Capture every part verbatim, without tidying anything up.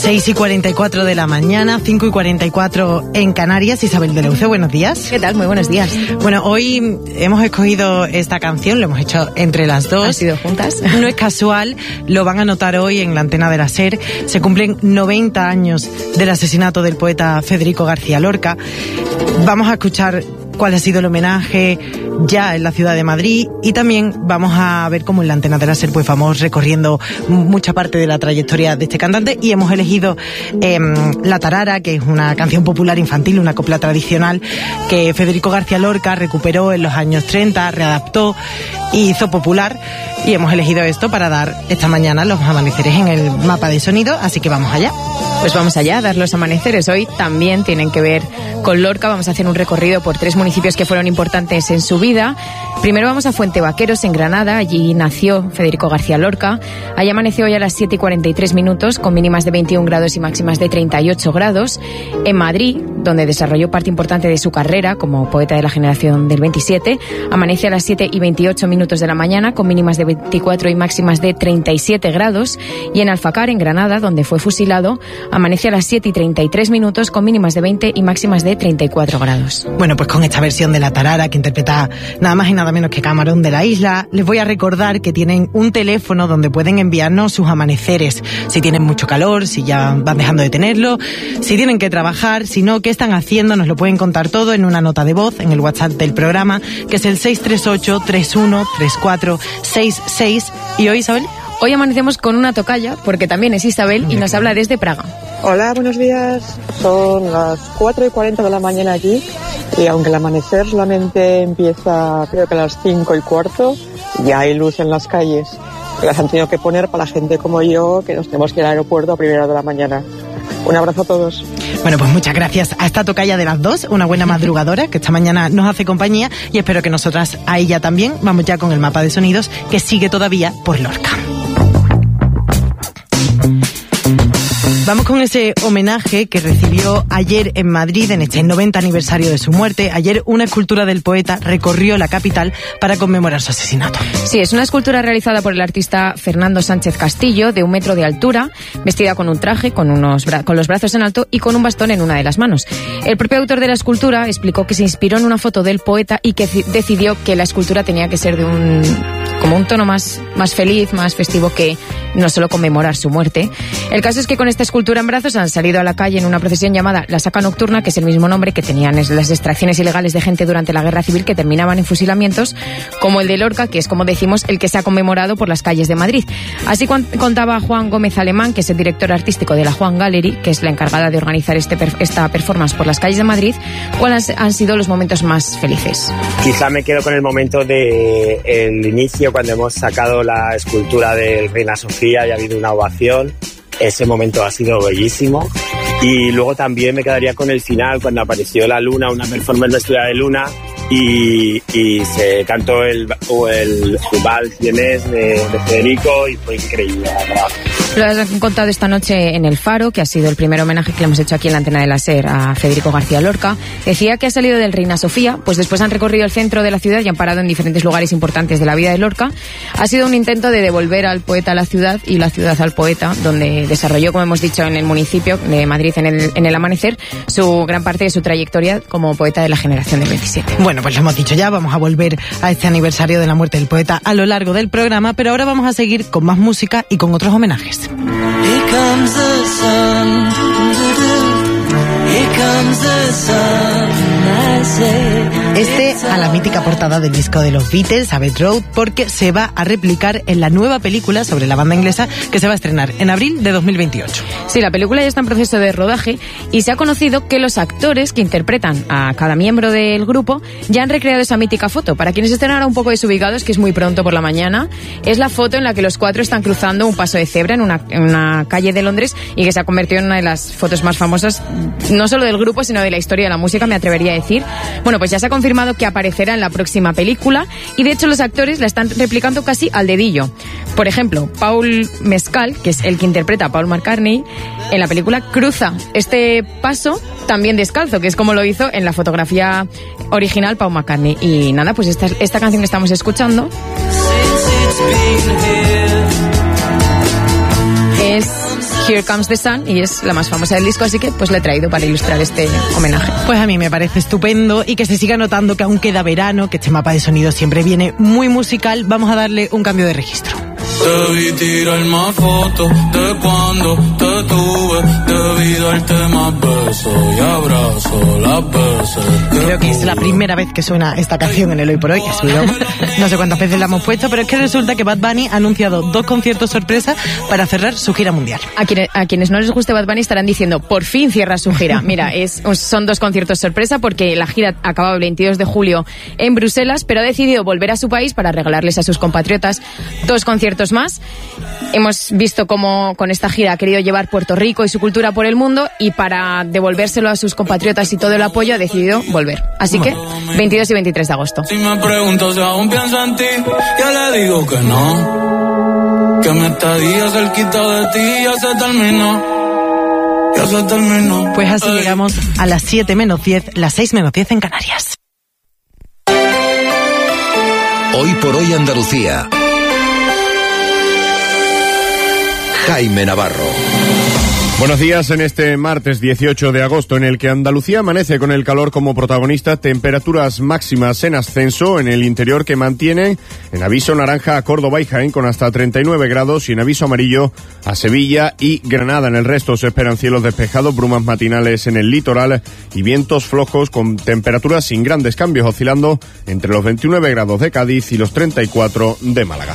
seis y cuarenta y cuatro de la mañana, cinco y cuarenta y cuatro en Canarias. Isabel de Leuce, buenos días. ¿Qué tal? Muy buenos días. Bueno, hoy hemos escogido esta canción, lo hemos hecho entre las dos. ¿Han sido juntas? No es casual, lo van a notar hoy en la antena de la SER. Se cumplen noventa años del asesinato del poeta Federico García Lorca. Vamos a escuchar cuál ha sido el homenaje ya en la ciudad de Madrid y también vamos a ver cómo en la antena de la SER pues vamos recorriendo mucha parte de la trayectoria de este cantante y hemos elegido eh, La Tarara, que es una canción popular infantil, una copla tradicional que Federico García Lorca recuperó en los años treinta, readaptó y hizo popular, y hemos elegido esto para dar esta mañana los amaneceres en el mapa de sonido, así que vamos allá. Pues vamos allá a dar los amaneceres. Hoy también tienen que ver con Lorca. Vamos a hacer un recorrido por tres municipios que fueron importantes en su vida. Primero vamos a Fuente Vaqueros, en Granada. Allí nació Federico García Lorca. Allí amaneció hoy a las siete y cuarenta y tres minutos, con mínimas de veintiún grados y máximas de treinta y ocho grados. En Madrid, donde desarrolló parte importante de su carrera como poeta de la generación del veintisiete, amanece a las siete y veintiocho minutos de la mañana, con mínimas de veinticuatro y máximas de treinta y siete grados. Y en Alfacar, en Granada, donde fue fusilado, amanece a las siete y treinta y tres minutos, con mínimas de veinte y máximas de treinta y cuatro grados. Bueno, pues con esta versión de La Tarara, que interpreta nada más y nada menos que Camarón de la Isla, les voy a recordar que tienen un teléfono donde pueden enviarnos sus amaneceres. Si tienen mucho calor, si ya van dejando de tenerlo, si tienen que trabajar, si no, qué están haciendo, nos lo pueden contar todo en una nota de voz en el WhatsApp del programa, que es el seis tres ocho, tres uno tres cuatro seis seis. ¿Y hoy, Isabel? Hoy amanecemos con una tocaya, porque también es Isabel y nos habla desde Praga. Hola, buenos días. Son las cuatro y cuarenta de la mañana aquí, y aunque el amanecer solamente empieza creo que a las cinco y cuarto, ya hay luz en las calles. Las han tenido que poner para la gente como yo, que nos tenemos que ir al aeropuerto a primera hora de la mañana. Un abrazo a todos. Bueno, pues muchas gracias a esta tocaya de las dos, una buena madrugadora que esta mañana nos hace compañía, y espero que nosotras a ella también. Vamos ya con el mapa de sonidos, que sigue todavía por Lorca. Vamos con ese homenaje que recibió ayer en Madrid en este noventa aniversario de su muerte. Ayer una escultura del poeta recorrió la capital para conmemorar su asesinato. Sí, es una escultura realizada por el artista Fernando Sánchez Castillo, de un metro de altura, vestida con un traje, con, unos bra- con los brazos en alto y con un bastón en una de las manos. El propio autor de la escultura explicó que se inspiró en una foto del poeta y que c- decidió que la escultura tenía que ser de un... como un tono más, más feliz, más festivo, que no solo conmemorar su muerte. El caso es que con esta escultura en brazos han salido a la calle en una procesión llamada La Saca Nocturna, que es el mismo nombre que tenían las extracciones ilegales de gente durante la Guerra Civil, que terminaban en fusilamientos, como el de Lorca, que es, como decimos, el que se ha conmemorado por las calles de Madrid. Así contaba Juan Gómez Alemán, que es el director artístico de la Juan Gallery, que es la encargada de organizar este, esta performance por las calles de Madrid, cuáles han sido los momentos más felices. Quizá me quedo con el momento de el inicio, cuando hemos sacado la escultura del Reina Sofía y ha habido una ovación. Ese momento ha sido bellísimo. Y luego también me quedaría con el final, cuando apareció la luna, una performance vestida de luna, y, y se cantó el, el, el vals vienés de, de Federico, y fue increíble, la verdad. Lo has contado esta noche en El Faro, que ha sido el primer homenaje que le hemos hecho aquí en la antena de la SER a Federico García Lorca. Decía que ha salido del Reina Sofía, pues después han recorrido el centro de la ciudad y han parado en diferentes lugares importantes de la vida de Lorca. Ha sido un intento de devolver al poeta a la ciudad y la ciudad al poeta, donde desarrolló, como hemos dicho, en el municipio de Madrid, en el, en el amanecer, su gran parte de su trayectoria como poeta de la generación del veintisiete. Bueno, pues lo hemos dicho ya, vamos a volver a este aniversario de la muerte del poeta a lo largo del programa, pero ahora vamos a seguir con más música y con otros homenajes. Here comes the sun, here comes the sun, I say. Este a la mítica portada del disco de los Beatles, Abbey Road, porque se va a replicar en la nueva película sobre la banda inglesa que se va a estrenar en abril de dos mil veintiocho. Sí, la película ya está en proceso de rodaje y se ha conocido que los actores que interpretan a cada miembro del grupo ya han recreado esa mítica foto. Para quienes estén ahora un poco desubicados, que es muy pronto por la mañana, es la foto en la que los cuatro están cruzando un paso de cebra en una, en una calle de Londres, y que se ha convertido en una de las fotos más famosas, no solo del grupo, sino de la historia de la música, me atrevería a decir. Bueno, pues ya se ha confirmado que aparecerá en la próxima película, y de hecho los actores la están replicando casi al dedillo. Por ejemplo, Paul Mescal, que es el que interpreta a Paul McCartney, en la película cruza este paso también descalzo, que es como lo hizo en la fotografía original Paul McCartney. Y nada, pues esta, esta canción que estamos escuchando es Here Comes the Sun, y es la más famosa del disco, así que pues la he traído para ilustrar este homenaje. Pues a mí me parece estupendo, y que se siga notando que aún queda verano, que este mapa de sonido siempre viene muy musical. Vamos a darle un cambio de registro. Te vi tirar más fotos de cuando te tuve, debí darte más besos y abrazo las veces. Creo que es la primera vez que suena esta canción en el Hoy por Hoy. Ha subido, no sé cuántas veces la hemos puesto, pero es que resulta que Bad Bunny ha anunciado dos conciertos sorpresa para cerrar su gira mundial. A quienes, a quienes no les guste Bad Bunny estarán diciendo, por fin cierra su gira. Mira, es, son dos conciertos sorpresa porque la gira acababa el veintidós de julio en Bruselas, pero ha decidido volver a su país para regalarles a sus compatriotas dos conciertos más. Hemos visto cómo con esta gira ha querido llevar Puerto Rico y su cultura por el mundo, y para devolvérselo a sus compatriotas y todo el apoyo ha decidido volver. Así que veintidós y veintitrés de agosto. Si me pregunto si aún pienso en ti, ya le digo que no, que mi estadía cerquita de ti ya se terminó, ya se terminó. Pues así llegamos a las siete menos diez, las seis menos diez en Canarias. Hoy por Hoy Andalucía. Jaime Navarro. Buenos días en este martes dieciocho de agosto, en el que Andalucía amanece con el calor como protagonista, temperaturas máximas en ascenso en el interior que mantienen en aviso naranja a Córdoba y Jaén con hasta treinta y nueve grados, y en aviso amarillo a Sevilla y Granada. En el resto se esperan cielos despejados, brumas matinales en el litoral y vientos flojos con temperaturas sin grandes cambios, oscilando entre los veintinueve grados de Cádiz y los treinta y cuatro de Málaga.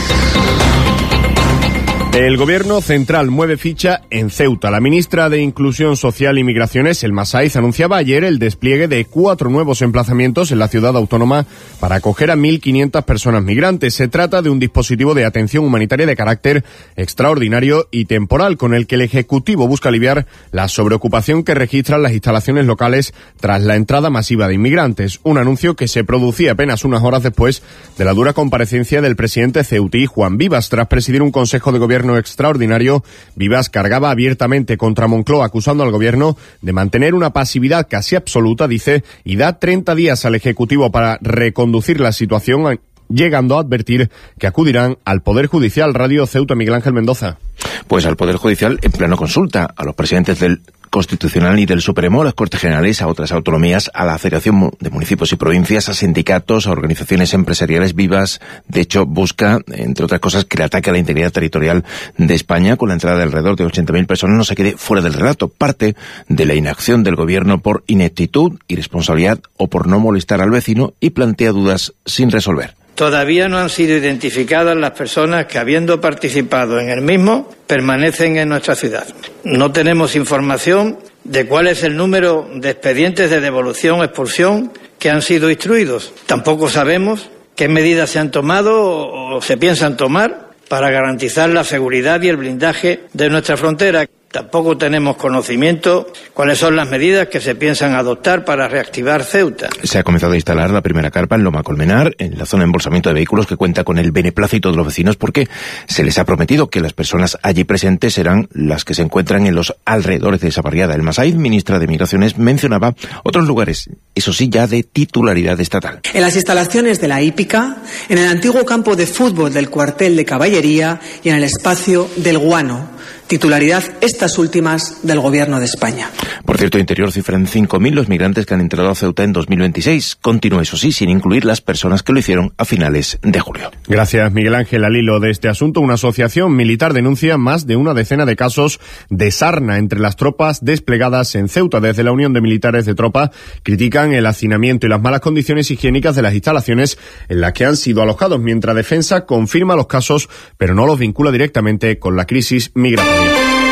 El Gobierno central mueve ficha en Ceuta. La ministra de Inclusión Social y Migraciones, Elma Saiz, anunciaba ayer el despliegue de cuatro nuevos emplazamientos en la ciudad autónoma para acoger a mil quinientas personas migrantes. Se trata de un dispositivo de atención humanitaria de carácter extraordinario y temporal, con el que el Ejecutivo busca aliviar la sobreocupación que registran las instalaciones locales tras la entrada masiva de inmigrantes. Un anuncio que se producía apenas unas horas después de la dura comparecencia del presidente ceutí, Juan Vivas. Tras presidir un Consejo de Gobierno extraordinario, Vivas cargaba abiertamente contra Moncloa, acusando al Gobierno de mantener una pasividad casi absoluta, dice, y da treinta días al Ejecutivo para reconducir la situación, llegando a advertir que acudirán al Poder Judicial. Radio Ceuta, Miguel Ángel Mendoza. Pues al Poder Judicial en pleno consulta, a los presidentes del Constitucional y del Supremo, a las Cortes Generales, a otras autonomías, a la Federación de Municipios y Provincias, a sindicatos, a organizaciones empresariales. Vivas, de hecho, busca, entre otras cosas, que el ataque a la integridad territorial de España, con la entrada de alrededor de ochenta mil personas, no se quede fuera del relato. Parte de la inacción del Gobierno por ineptitud, irresponsabilidad o por no molestar al vecino, y plantea dudas sin resolver. Todavía no han sido identificadas las personas que, habiendo participado en el mismo, permanecen en nuestra ciudad. No tenemos información de cuál es el número de expedientes de devolución o expulsión que han sido instruidos. Tampoco sabemos qué medidas se han tomado o se piensan tomar para garantizar la seguridad y el blindaje de nuestra frontera. Tampoco tenemos conocimiento cuáles son las medidas que se piensan adoptar para reactivar Ceuta. Se ha comenzado a instalar la primera carpa en Loma Colmenar, en la zona de embolsamiento de vehículos, que cuenta con el beneplácito de los vecinos, porque se les ha prometido que las personas allí presentes serán las que se encuentran en los alrededores de esa barriada. Elma Saiz, ministra de Migraciones, mencionaba otros lugares, eso sí, ya de titularidad estatal. En las instalaciones de la hípica, en el antiguo campo de fútbol del cuartel de caballería y en el espacio del Guano. Titularidad estas últimas del Gobierno de España. Por cierto, Interior cifra en cinco mil los migrantes que han entrado a Ceuta en dos mil veintiséis. Continúa, eso sí, sin incluir las personas que lo hicieron a finales de julio. Gracias, Miguel Ángel. Al hilo de este asunto, una asociación militar denuncia más de una decena de casos de sarna entre las tropas desplegadas en Ceuta. Desde la Unión de Militares de Tropa critican el hacinamiento y las malas condiciones higiénicas de las instalaciones en las que han sido alojados, mientras Defensa confirma los casos, pero no los vincula directamente con la crisis migratoria.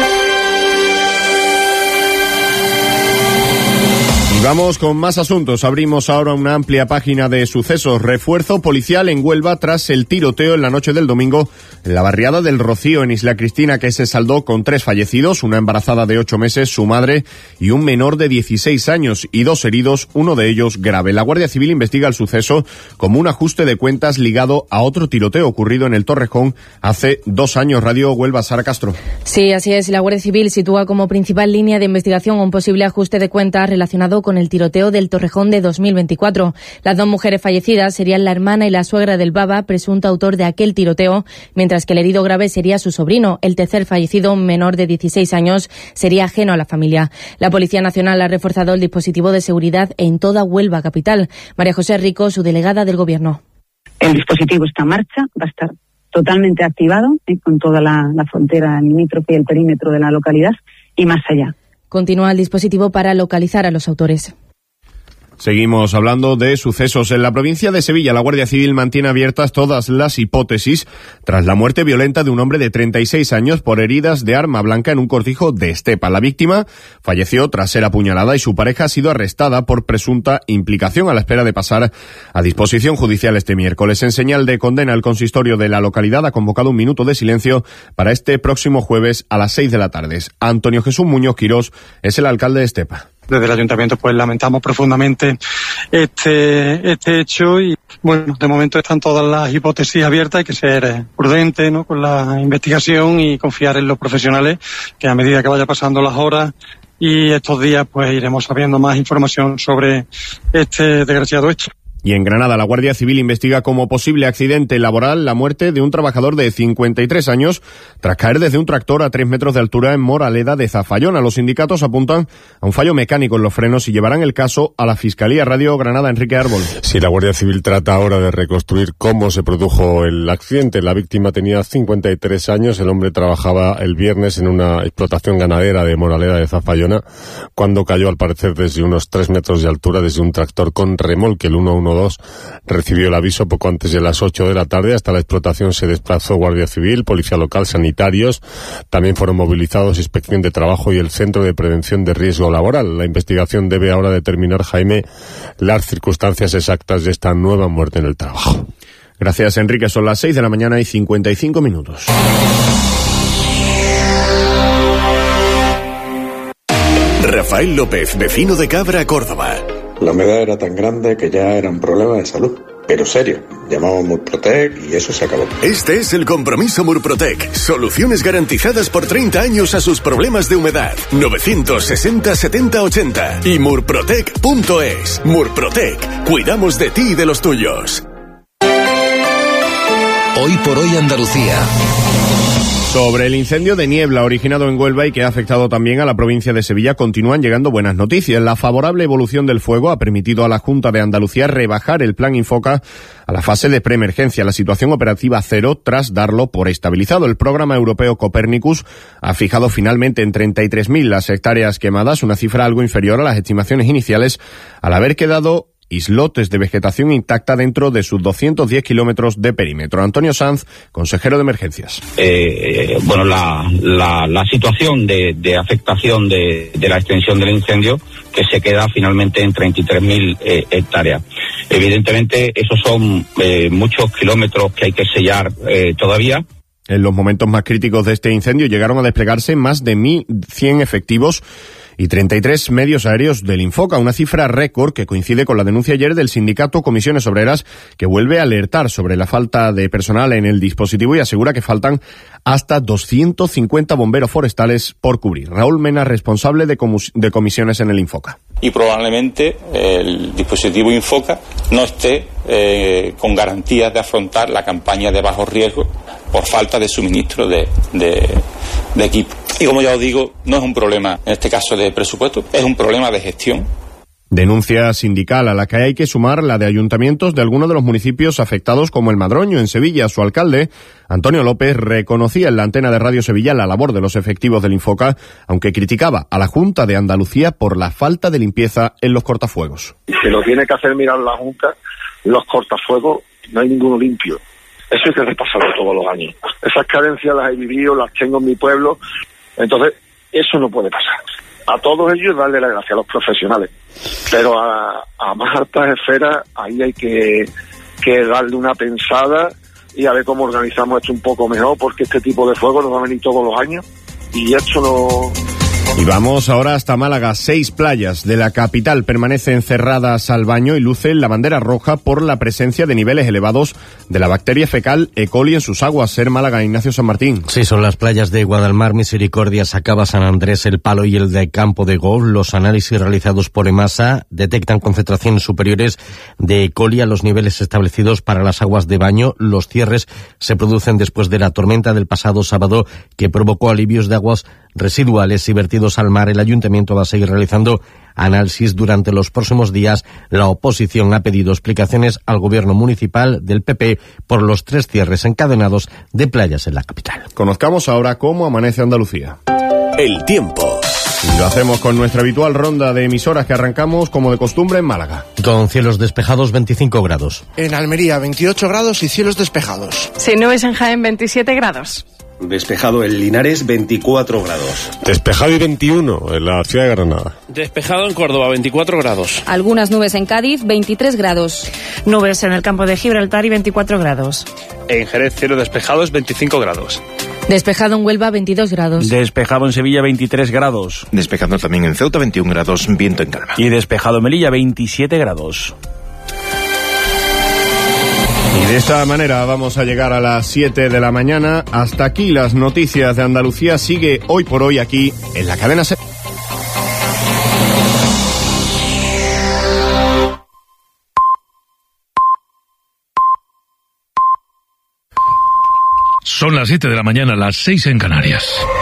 Y vamos con más asuntos. Abrimos ahora una amplia página de sucesos. Refuerzo policial en Huelva tras el tiroteo en la noche del domingo en la barriada del Rocío, en Isla Cristina, que se saldó con tres fallecidos, una embarazada de ocho meses, su madre y un menor de dieciséis años, y dos heridos, uno de ellos grave. La Guardia Civil investiga el suceso como un ajuste de cuentas ligado a otro tiroteo ocurrido en el Torrejón hace dos años. Radio Huelva, Sara Castro. Sí, así es. La Guardia Civil sitúa como principal línea de investigación un posible ajuste de cuentas relacionado con con el tiroteo del Torrejón de dos mil veinticuatro. Las dos mujeres fallecidas serían la hermana y la suegra del Baba, presunto autor de aquel tiroteo, mientras que el herido grave sería su sobrino. El tercer fallecido, un menor de dieciséis años, sería ajeno a la familia. La Policía Nacional ha reforzado el dispositivo de seguridad en toda Huelva capital. María José Rico, su delegada del Gobierno. El dispositivo está en marcha, va a estar totalmente activado eh, con toda la, la frontera limítrofe y el perímetro de la localidad y más allá. Continúa el dispositivo para localizar a los autores. Seguimos hablando de sucesos. En la provincia de Sevilla, la Guardia Civil mantiene abiertas todas las hipótesis tras la muerte violenta de un hombre de treinta y seis años por heridas de arma blanca en un cortijo de Estepa. La víctima falleció tras ser apuñalada y su pareja ha sido arrestada por presunta implicación a la espera de pasar a disposición judicial este miércoles. En señal de condena, el consistorio de la localidad ha convocado un minuto de silencio para este próximo jueves a las seis de la tarde. Antonio Jesús Muñoz Quirós es el alcalde de Estepa. Desde el ayuntamiento pues lamentamos profundamente este este hecho y bueno, de momento están todas las hipótesis abiertas, hay que ser prudente, ¿no?, con la investigación y confiar en los profesionales, que a medida que vaya pasando las horas y estos días pues iremos sabiendo más información sobre este desgraciado hecho. Y en Granada, la Guardia Civil investiga como posible accidente laboral la muerte de un trabajador de cincuenta y tres años tras caer desde un tractor a tres metros de altura en Moraleda de Zafallona. Los sindicatos apuntan a un fallo mecánico en los frenos y llevarán el caso a la Fiscalía. Radio Granada, Enrique Árbol. Sí, la Guardia Civil trata ahora de reconstruir cómo se produjo el accidente. La víctima tenía cincuenta y tres años. El hombre trabajaba el viernes en una explotación ganadera de Moraleda de Zafallona cuando cayó, al parecer, desde unos tres metros de altura desde un tractor con remolque. El uno uno dos recibió el aviso poco antes de las ocho de la tarde. Hasta la explotación se desplazó Guardia Civil, Policía Local, sanitarios. También fueron movilizados Inspección de Trabajo y el Centro de Prevención de Riesgo Laboral. La investigación debe ahora determinar, Jaime, las circunstancias exactas de esta nueva muerte en el trabajo. Gracias, Enrique. Son las seis de la mañana y cincuenta y cinco minutos. Rafael López, vecino de Cabra, Córdoba. La humedad era tan grande que ya era un problema de salud, pero serio. Llamamos Murprotec y eso se acabó. Este es el compromiso Murprotec. Soluciones garantizadas por treinta años a sus problemas de humedad. novecientos sesenta setenta ochenta y murprotec punto es. Murprotec. Cuidamos de ti y de los tuyos. Hoy por hoy Andalucía. Sobre el incendio de niebla originado en Huelva y que ha afectado también a la provincia de Sevilla, continúan llegando buenas noticias. La favorable evolución del fuego ha permitido a la Junta de Andalucía rebajar el plan Infoca a la fase de preemergencia, la situación operativa cero, tras darlo por estabilizado. El programa europeo Copernicus ha fijado finalmente en treinta y tres mil las hectáreas quemadas, una cifra algo inferior a las estimaciones iniciales, al haber quedado islotes de vegetación intacta dentro de sus doscientos diez kilómetros de perímetro. Antonio Sanz, consejero de emergencias. Eh, bueno, la, la, la situación de, de afectación de, de la extensión del incendio, que se queda finalmente en treinta y tres mil eh, hectáreas. Evidentemente, esos son eh, muchos kilómetros que hay que sellar eh, todavía. En los momentos más críticos de este incendio llegaron a desplegarse más de mil cien efectivos y treinta y tres medios aéreos del Infoca, una cifra récord que coincide con la denuncia ayer del sindicato Comisiones Obreras, que vuelve a alertar sobre la falta de personal en el dispositivo y asegura que faltan hasta doscientos cincuenta bomberos forestales por cubrir. Raúl Mena, responsable de, comus- de comisiones en el Infoca. Y probablemente el dispositivo Infoca no esté eh, con garantías de afrontar la campaña de bajo riesgo por falta de suministro de, de, de equipo. Y como ya os digo, no es un problema, en este caso, de presupuesto, es un problema de gestión. Denuncia sindical a la que hay que sumar la de ayuntamientos de algunos de los municipios afectados, como el Madroño. En Sevilla, su alcalde, Antonio López, reconocía en la antena de Radio Sevilla la labor de los efectivos del Infoca, aunque criticaba a la Junta de Andalucía por la falta de limpieza en los cortafuegos. Se lo tiene que hacer mirar la Junta, los cortafuegos, no hay ninguno limpio. Eso hay que repasarlo todos los años. Esas carencias las he vivido, las tengo en mi pueblo. Entonces, eso no puede pasar. A todos ellos darle la gracia, a los profesionales. Pero a, a más altas esferas, ahí hay que, que darle una pensada y a ver cómo organizamos esto un poco mejor, porque este tipo de fuego nos va a venir todos los años y esto no... Y vamos ahora hasta Málaga. Seis playas de la capital permanecen cerradas al baño y lucen la bandera roja por la presencia de niveles elevados de la bacteria fecal E. coli en sus aguas. Ser Málaga, Ignacio San Martín. Sí, son las playas de Guadalmar, Misericordia, Sacaba, San Andrés, El Palo y el de Campo de Golf. Los análisis realizados por EMASA detectan concentraciones superiores de E. coli a los niveles establecidos para las aguas de baño. Los cierres se producen después de la tormenta del pasado sábado que provocó alivios de aguas residuales y vertidos al mar. El ayuntamiento va a seguir realizando análisis durante los próximos días. La oposición ha pedido explicaciones al gobierno municipal del P P por los tres cierres encadenados de playas en la capital. Conozcamos ahora cómo amanece Andalucía. El tiempo. Y lo hacemos con nuestra habitual ronda de emisoras que arrancamos como de costumbre en Málaga. Con cielos despejados, veinticinco grados. En Almería, veintiocho grados y cielos despejados. Sin nubes en Jaén, veintisiete grados. Despejado en Linares, veinticuatro grados. Despejado y veintiuno en la ciudad de Granada. Despejado en Córdoba, veinticuatro grados. Algunas nubes en Cádiz, veintitrés grados. Nubes en el campo de Gibraltar y veinticuatro grados. En Jerez, cielo despejado, es veinticinco grados. Despejado en Huelva, veintidós grados. Despejado en Sevilla, veintitrés grados. Despejado también en Ceuta, veintiún grados, viento en calma. Y despejado en Melilla, veintisiete grados. Y de esta manera vamos a llegar a las siete de la mañana. Hasta aquí las noticias de Andalucía. Sigue hoy por hoy aquí en la cadena SER. Son las siete de la mañana, las seis en Canarias.